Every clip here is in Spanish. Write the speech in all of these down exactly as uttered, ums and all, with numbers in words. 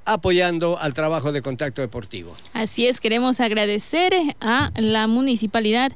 apoyando al trabajo de Contacto Deportivo. Así es, queremos agradecer a la municipalidad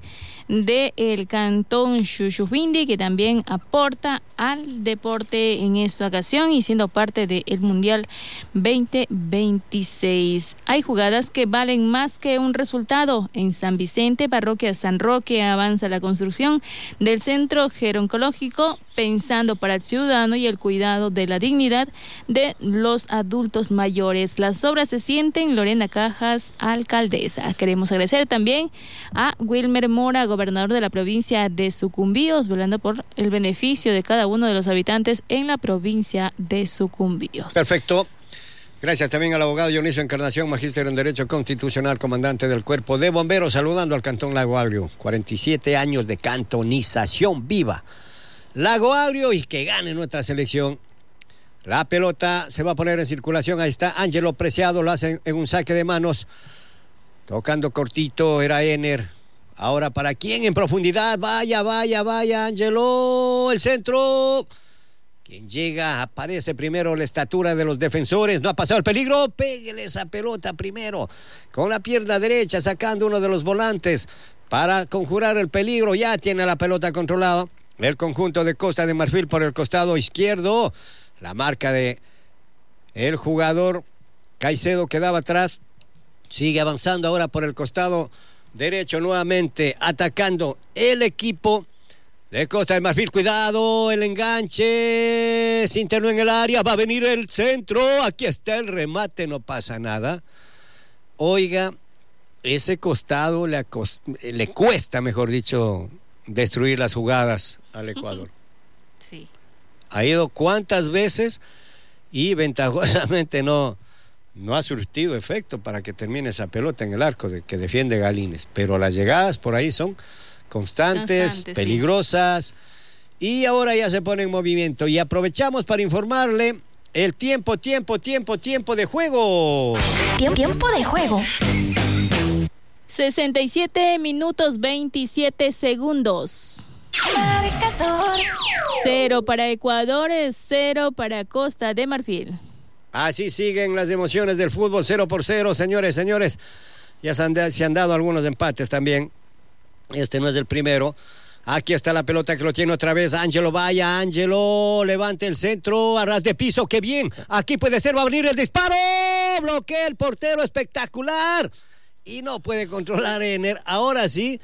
del cantón Xux-Xujindy, que también aporta al deporte en esta ocasión y siendo parte del Mundial veinte veintiséis. Hay jugadas que valen más que un resultado. En San Vicente, parroquia San Roque, avanza la construcción del centro geroncológico pensando para el ciudadano y el cuidado de la dignidad de los adultos mayores. Las obras se sienten. Lorena Cajas, alcaldesa. Queremos agradecer también a Wilmer Mora, gobernador de la provincia de Sucumbíos, velando por el beneficio de cada uno de los habitantes en la provincia de Sucumbíos. Perfecto. Gracias también al abogado Dionisio Encarnación, magíster en Derecho Constitucional, comandante del Cuerpo de Bomberos, saludando al Cantón Lago Agrio. cuarenta y siete años de cantonización viva. Lago Agrio y que gane nuestra selección. La pelota se va a poner en circulación. Ahí está Ángelo Preciado, lo hace en un saque de manos. Tocando cortito, era Ener. Ahora, ¿para quién en profundidad? Vaya, vaya, vaya, Ángelo. El centro. Quien llega, aparece primero la estatura de los defensores. No ha pasado el peligro. Pégale esa pelota primero. Con la pierna derecha, sacando uno de los volantes para conjurar el peligro. Ya tiene la pelota controlada. El conjunto de Costa de Marfil por el costado izquierdo. La marca de el jugador Caicedo quedaba atrás. Sigue avanzando ahora por el costado derecho nuevamente, atacando el equipo de Costa de Marfil. Cuidado, el enganche, se internó en el área, va a venir el centro, aquí está el remate, no pasa nada. Oiga, ese costado le, acost- le cuesta, mejor dicho, destruir las jugadas al Ecuador. Sí. Ha ido cuántas veces y ventajosamente no... no ha surtido efecto para que termine esa pelota en el arco de, que defiende Galines, pero las llegadas por ahí son constantes, Constante, peligrosas, sí. Y ahora ya se pone en movimiento y aprovechamos para informarle el tiempo, tiempo, tiempo, tiempo de juego. Tiempo de juego. sesenta y siete minutos veintisiete segundos. Marcador. Cero para Ecuador, cero para Costa de Marfil. Así siguen las emociones del fútbol, cero por cero, señores, señores. Ya se han, se han dado algunos empates también. Este no es el primero. Aquí está la pelota que lo tiene otra vez. Ángelo, vaya, Ángelo. Levante el centro, a ras de piso, qué bien. Aquí puede ser, va a venir el disparo. Bloquea el portero, espectacular. Y no puede controlar Ener. Ahora sí.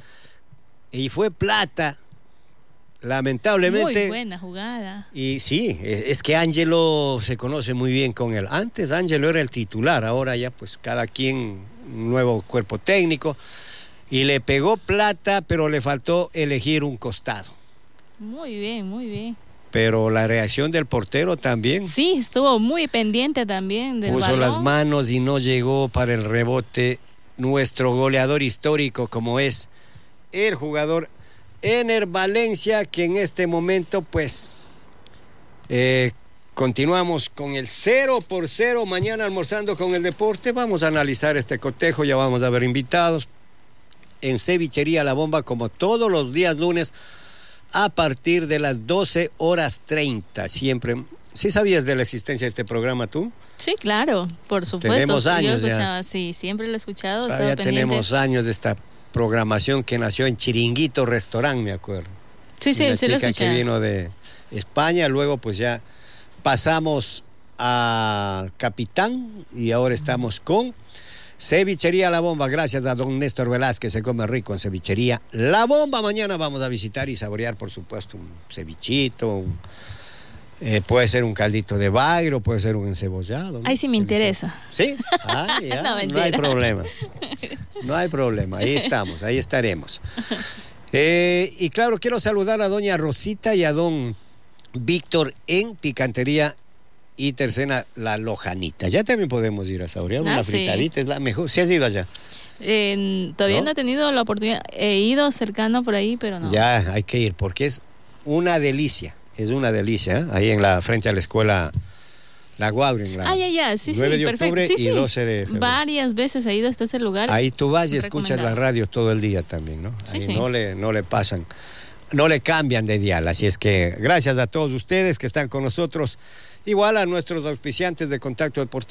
Y fue Plata. Lamentablemente. Muy buena jugada. Y sí, es que Ángelo se conoce muy bien con él. Antes Ángelo era el titular, ahora ya pues cada quien, un nuevo cuerpo técnico. Y le pegó Plata, pero le faltó elegir un costado. Muy bien, muy bien. Pero la reacción del portero también. Sí, estuvo muy pendiente también del Puso balón. las manos y no llegó para el rebote. Nuestro goleador histórico como es el jugador Ener Valencia, que en este momento pues eh, continuamos con el cero por cero. Mañana almorzando con el deporte vamos a analizar este cotejo, ya vamos a ver invitados en Cevichería La Bomba como todos los días lunes a partir de las doce horas treinta siempre. ¿Sí sabías de la existencia de este programa tú? Sí, claro, por supuesto. Tenemos años Yo lo escuchaba, ya. Sí, siempre lo he escuchado. Ah, ya tenemos años de esta programación que nació en Chiringuito Restaurant, me acuerdo. Sí, sí, Una sí lo chica escuchaba. que vino de España, luego pues ya pasamos al Capitán y ahora estamos con Cevichería La Bomba. Gracias a don Néstor Velázquez, se come rico en Cevichería La Bomba. Mañana vamos a visitar y saborear, por supuesto, un cevichito, un, eh, puede ser un caldito de bagro, puede ser un encebollado, ¿no? Ahí sí me interesa. ¿Sí? Ah, ya, no, no hay problema. No hay problema, ahí estamos, ahí estaremos. Eh, y claro, quiero saludar a doña Rosita y a don Víctor en Picantería y Tercena La Lojanita. Ya también podemos ir a saborear Ah, una sí. fritadita, es la mejor. ¿Sí has ido allá? Eh, todavía ¿No? ¿No? he tenido la oportunidad, he ido cercano por ahí, pero no. Ya, hay que ir, porque es una delicia, es una delicia, ¿eh? Ahí en la, frente a la escuela La Guabre, en la Ah, ya, ya, sí, nueve sí, de perfecto. octubre Sí, y sí. doce de febrero. Varias veces he ido hasta ese lugar. Ahí tú vas y escuchas la Recomendado. radio todo el día también, ¿no? Sí, Ahí sí. no le, no le pasan, no le cambian de dial, así es que gracias a todos ustedes que están con nosotros, igual a nuestros auspiciantes de Contacto Deportivo.